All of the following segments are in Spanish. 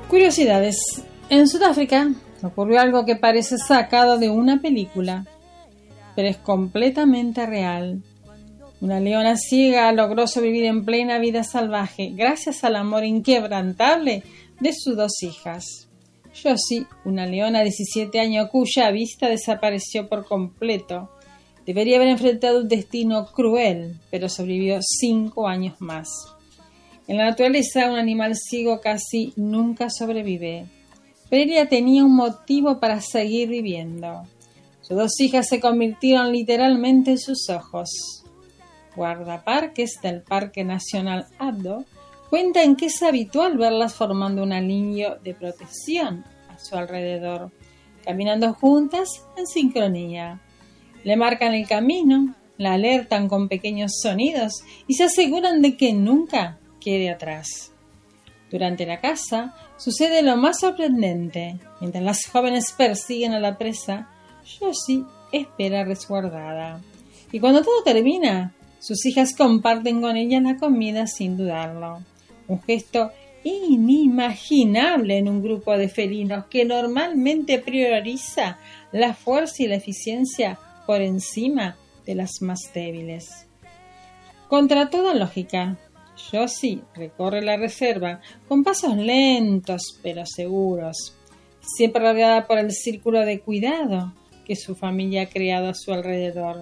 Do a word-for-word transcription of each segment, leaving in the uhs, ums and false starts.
Curiosidades. En Sudáfrica ocurrió algo que parece sacado de una película, pero es completamente real. Una leona ciega logró sobrevivir en plena vida salvaje gracias al amor inquebrantable de sus dos hijas. Josie, una leona de diecisiete años cuya vista desapareció por completo, debería haber enfrentado un destino cruel, pero sobrevivió cinco años más. En la naturaleza, un animal ciego casi nunca sobrevive, pero ella tenía un motivo para seguir viviendo. Sus dos hijas se convirtieron literalmente en sus ojos. Guardaparques del Parque Nacional Addo cuentan que es habitual verlas formando un anillo de protección a su alrededor, caminando juntas en sincronía. Le marcan el camino, la alertan con pequeños sonidos y se aseguran de que nunca quede atrás. Durante la caza sucede lo más sorprendente. Mientras las jóvenes persiguen a la presa, Josie espera resguardada. Y cuando todo termina, sus hijas comparten con ella la comida sin dudarlo. Un gesto inimaginable en un grupo de felinos que normalmente prioriza la fuerza y la eficiencia por encima de las más débiles. Contra toda lógica, Josie recorre la reserva con pasos lentos pero seguros, siempre rodeada por el círculo de cuidado que su familia ha creado a su alrededor.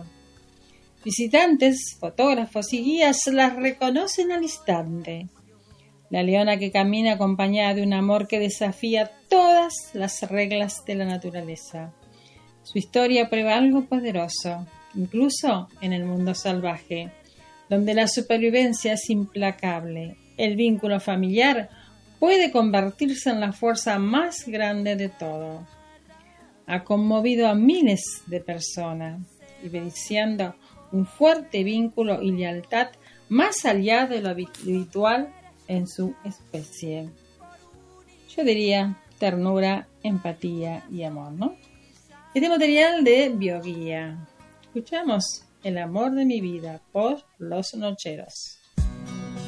Visitantes, fotógrafos y guías las reconocen al instante. La leona que camina acompañada de un amor que desafía todas las reglas de la naturaleza. Su historia prueba algo poderoso, incluso en el mundo salvaje, donde la supervivencia es implacable. El vínculo familiar puede convertirse en la fuerza más grande de todo. Ha conmovido a miles de personas, evidenciando un fuerte vínculo y lealtad más allá de lo habitual en su especie. Yo diría ternura, empatía y amor, ¿no? Este material de Bioguía. Escuchamos El amor de mi vida por Los Nocheros.